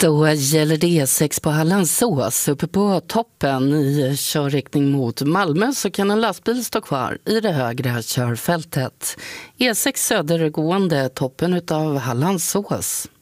Då gäller det E6 på Hallandsås. Uppe på toppen i körriktning mot Malmö så kan en lastbil stå kvar i det högre körfältet. E6 södergående toppen utav Hallandsås.